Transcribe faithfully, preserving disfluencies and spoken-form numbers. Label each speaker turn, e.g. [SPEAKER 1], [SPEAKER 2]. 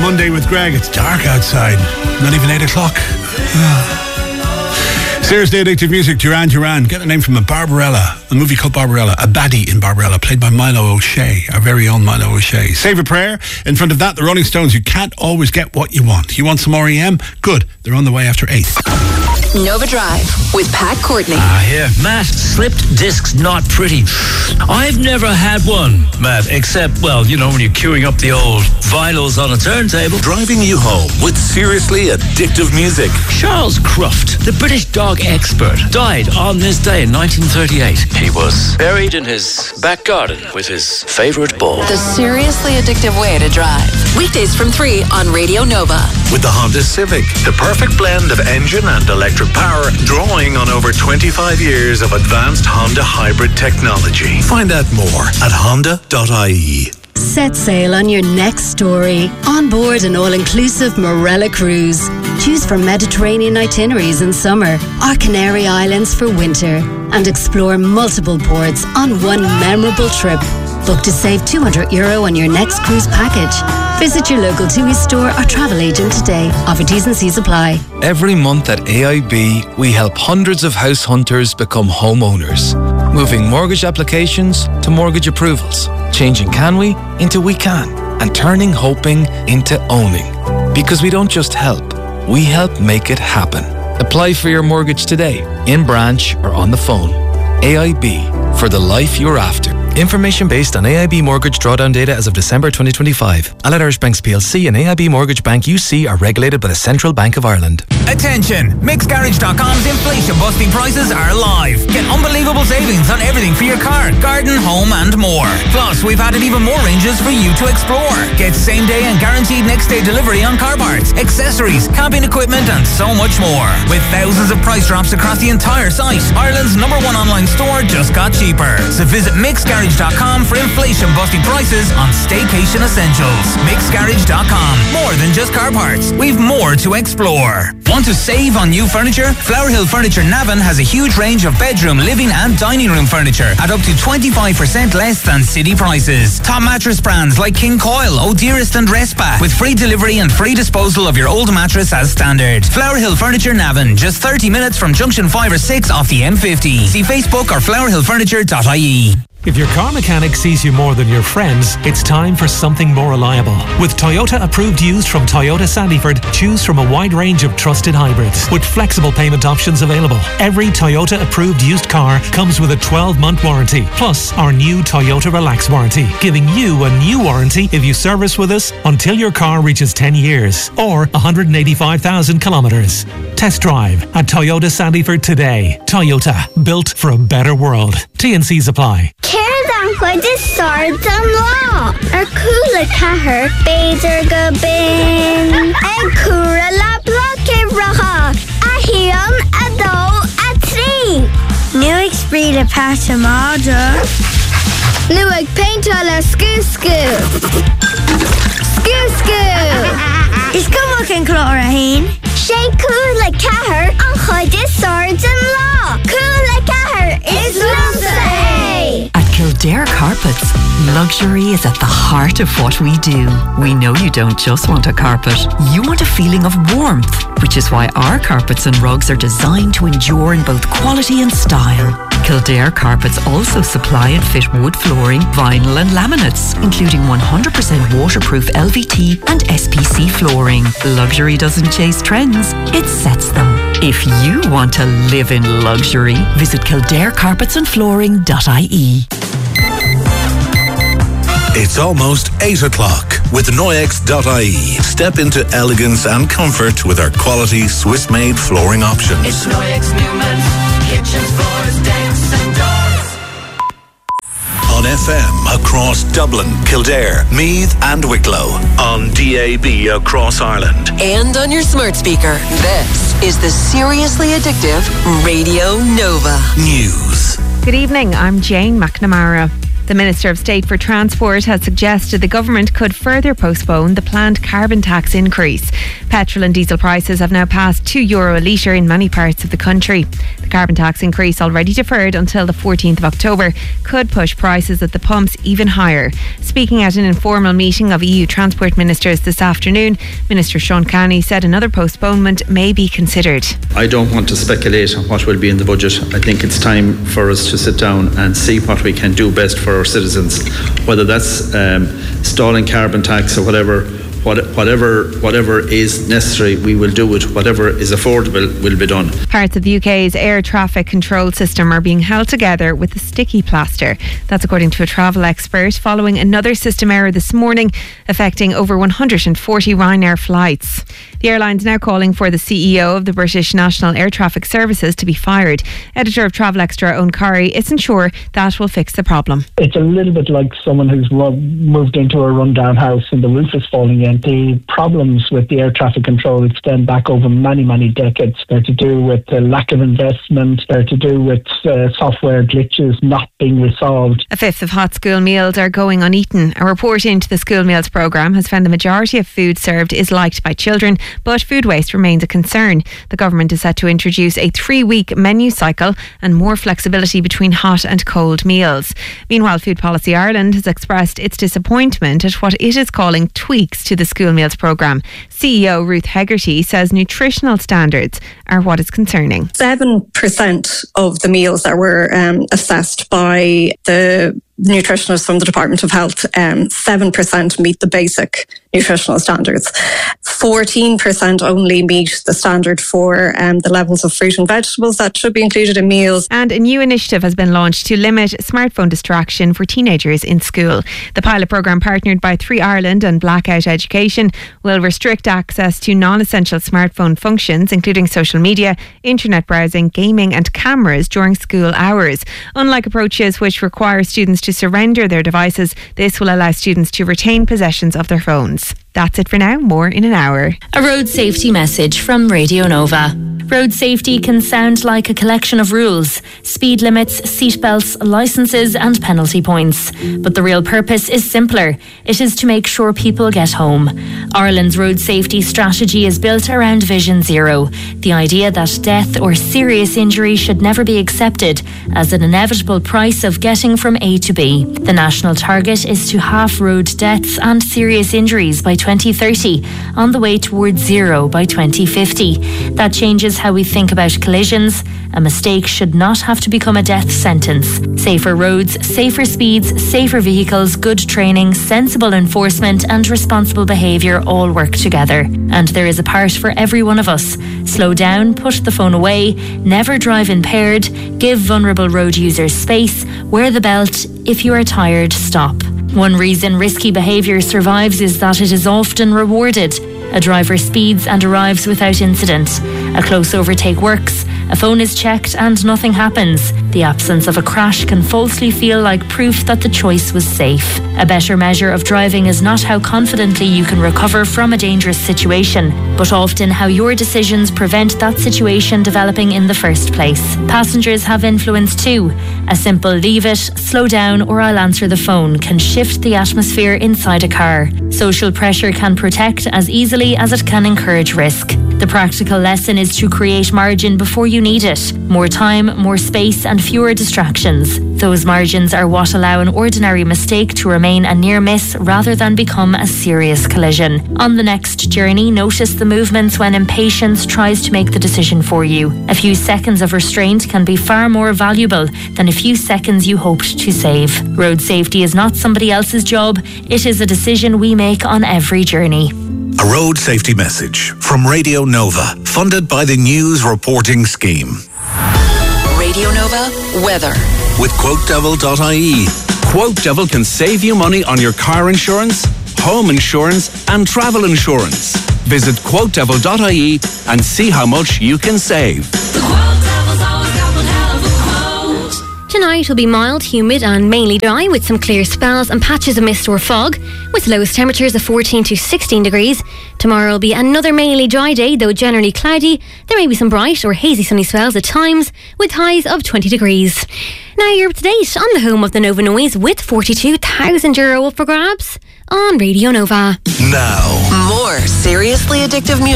[SPEAKER 1] Monday with Greg. It's dark outside. Not even eight o'clock. Seriously addictive music. Duran Duran. Get the name from a Barbarella. A movie called Barbarella. A baddie in Barbarella, played by Milo O'Shea, our very own Milo O'Shea. Save a Prayer. In front of that, the Rolling Stones. You can't always get what you want. You want some R E M? Good. They're on the way after eight.
[SPEAKER 2] Nova Drive with Pat Courtney.
[SPEAKER 3] Ah, here. Matt, slipped discs not pretty. I've never had one, Matt, except, well, you know, when you're queuing up the old vinyls on a turntable.
[SPEAKER 4] Driving you home with seriously addictive music.
[SPEAKER 3] Charles Cruft, the British dog expert, died on this day in nineteen thirty-eight. He was buried in his back garden with his favourite ball.
[SPEAKER 2] The seriously addictive way to drive. Weekdays from three on Radio Nova.
[SPEAKER 4] With the Honda Civic, the perfect blend of engine and electric power, drawing on over twenty-five years of advanced Honda hybrid technology. Find out more at honda dot I E.
[SPEAKER 5] Set sail on your next story. On board an all-inclusive Morella cruise. Choose from Mediterranean itineraries in summer or Canary Islands for winter. And explore multiple ports on one memorable trip. Book to save two hundred euro on your next cruise package. Visit your local T U I store or travel agent today. Offer T's and C's apply.
[SPEAKER 6] Every month at A I B, we help hundreds of house hunters become homeowners. Moving mortgage applications to mortgage approvals. Changing can we into we can. And turning hoping into owning. Because we don't just help, we help make it happen. Apply for your mortgage today, in branch or on the phone. A I B, for the life you're after.
[SPEAKER 7] Information based on A I B mortgage drawdown data as of December twenty twenty-five. Allied Irish Banks P L C and A I B Mortgage Bank U C are regulated by the Central Bank of Ireland.
[SPEAKER 8] Attention! Mix Garage dot com's inflation busting prices are live. Get unbelievable savings on everything for your car, garden, home and more. Plus, we've added even more ranges for you to explore. Get same day and guaranteed next day delivery on car parts, accessories, camping equipment and so much more. With thousands of price drops across the entire site, Ireland's number one online store just got cheaper. So visit Mix Garage dot com for inflation busting prices on staycation essentials. Mix Garage dot com. More than just car parts. We've more to explore. Want to save on new furniture? Flower Hill Furniture Navan has a huge range of bedroom, living and dining room furniture at up to twenty-five percent less than city prices. Top mattress brands like King Coil, O'Dearest and Respa with free delivery and free disposal of your old mattress as standard. Flower Hill Furniture Navan, just thirty minutes from junction five or six off the M fifty. See Facebook or flower hill furniture dot I E.
[SPEAKER 9] If your car mechanic sees you more than your friends, it's time for something more reliable. With Toyota approved used from Toyota Sandyford, choose from a wide range of trusted hybrids with flexible payment options available. Every Toyota approved used car comes with a twelve month warranty, plus our new Toyota Relax warranty, giving you a new warranty if you service with us until your car reaches ten years or one hundred eighty-five thousand kilometres. Test drive at Toyota Sandyford today. Toyota, built for a better world. T and C's apply.
[SPEAKER 10] Céir chuid is sard an lá ar cúla chathair beidir go bin ag cúra le bloce racha a híon a dó a trí. Nu ag spríd a páta máda. Nu ag painta le scú-scú. Scú-scú. Is cumach an clór a hain? Sé cúla chathair an chuid is sard an lá. Cúla chathair is lumsa.
[SPEAKER 11] At Kildare Carpets, luxury is at the heart of what we do. We know you don't just want a carpet, you want a feeling of warmth, which is why our carpets and rugs are designed to endure in both quality and style. Kildare Carpets also supply and fit wood flooring, vinyl and laminates, including one hundred percent waterproof L V T and S P C flooring. Luxury doesn't chase trends, it sets them. If you want to live in luxury, visit kildare carpets and flooring dot I E.
[SPEAKER 4] It's almost eight o'clock with Noyex dot I E. Step into elegance and comfort with our quality Swiss-made flooring options.
[SPEAKER 12] It's Noyex Newman, kitchens, floors, decks and doors.
[SPEAKER 4] On F M across Dublin, Kildare, Meath and Wicklow. On D A B across Ireland.
[SPEAKER 2] And on your smart speaker. This is the Seriously Addictive Radio Nova.
[SPEAKER 4] News.
[SPEAKER 13] Good evening, I'm Jane McNamara. The Minister of State for Transport has suggested the government could further postpone the planned carbon tax increase. Petrol and diesel prices have now passed two euro a litre in many parts of the country. The carbon tax increase, already deferred until the fourteenth of October, could push prices at the pumps even higher. Speaking at an informal meeting of E U transport ministers this afternoon, Minister Sean Carney said another postponement may be considered.
[SPEAKER 14] I don't want to speculate on what will be in the budget. I think it's time for us to sit down and see what we can do best for our citizens, whether that's um, stalling carbon tax or whatever. Whatever whatever is necessary, we will do it. Whatever is affordable will be done.
[SPEAKER 13] Parts of the U K's air traffic control system are being held together with a sticky plaster. That's according to a travel expert, following another system error this morning affecting over one hundred forty Ryanair flights. The airline's now calling for the C E O of the British National Air Traffic Services to be fired. Editor of Travel Extra, Owen Corrie, isn't sure that will fix the problem.
[SPEAKER 15] It's a little bit like someone who's moved into a rundown house and the roof is falling in. The problems with the air traffic control extend back over many, many decades. They're to do with the lack of investment. They're to do with uh, software glitches not being resolved.
[SPEAKER 13] A fifth of hot school meals are going uneaten. A report into the school meals programme has found the majority of food served is liked by children, but food waste remains a concern. The government is set to introduce a three-week menu cycle and more flexibility between hot and cold meals. Meanwhile, Food Policy Ireland has expressed its disappointment at what it is calling tweaks to the school meals programme. C E O Ruth Hegarty says nutritional standards are what is concerning.
[SPEAKER 16] seven percent of the meals that were um, assessed by the nutritionists from the Department of Health, um, seven percent meet the basic nutritional standards. fourteen percent only meet the standard for um, the levels of fruit and vegetables that should be included in meals.
[SPEAKER 13] And a new initiative has been launched to limit smartphone distraction for teenagers in school. The pilot programme, partnered by Three Ireland and Blackout Education, will restrict access to non-essential smartphone functions, including social media, internet browsing, gaming and cameras during school hours. Unlike approaches which require students to surrender their devices, this will allow students to retain possessions of their phones. That's it for now. More in an hour.
[SPEAKER 17] A road safety message from Radio Nova. Road safety can sound like a collection of rules, speed limits, seatbelts, licences and penalty points. But the real purpose is simpler. It is to make sure people get home. Ireland's road safety strategy is built around Vision Zero, the idea that death or serious injury should never be accepted as an inevitable price of getting from A to B. The national target is to halve road deaths and serious injuries by twenty thirty, on the way towards zero by twenty fifty. That changes how we think about collisions. A mistake should not have to become a death sentence. Safer roads, safer speeds, safer vehicles, good training, sensible enforcement and responsible behaviour all work together. And there is a part for every one of us. Slow down, put the phone away, never drive impaired, give vulnerable road users space, wear the belt, if you are tired, stop. One reason risky behaviour survives is that it is often rewarded. A driver speeds and arrives without incident. A close overtake works. A phone is checked and nothing happens. The absence of a crash can falsely feel like proof that the choice was safe. A better measure of driving is not how confidently you can recover from a dangerous situation, but often how your decisions prevent that situation developing in the first place. Passengers have influence too. A simple leave it, slow down, or I'll answer the phone can shift the atmosphere inside a car. Social pressure can protect as easily as it can encourage risk. The practical lesson is to create margin before you need it. More time, more space and fewer distractions. Those margins are what allow an ordinary mistake to remain a near miss rather than become a serious collision. On the next journey, notice the movements when impatience tries to make the decision for you. A few seconds of restraint can be far more valuable than a few seconds you hoped to save. Road safety is not somebody else's job. It is a decision we make on every journey.
[SPEAKER 4] A road safety message from Radio Nova, funded by the News Reporting Scheme.
[SPEAKER 2] Radio Nova weather.
[SPEAKER 4] With quote devil dot I E.
[SPEAKER 18] QuoteDevil can save you money on your car insurance, home insurance and travel insurance. Visit quote devil dot I E and see how much you can save.
[SPEAKER 19] Tonight will be mild, humid and mainly dry with some clear spells and patches of mist or fog with lowest temperatures of fourteen to sixteen degrees. Tomorrow will be another mainly dry day, though generally cloudy. There may be some bright or hazy sunny spells at times with highs of twenty degrees. Now you're up to date on the home of the Nova Noise with forty-two thousand euro up for grabs on Radio Nova.
[SPEAKER 4] Now,
[SPEAKER 2] More seriously addictive music.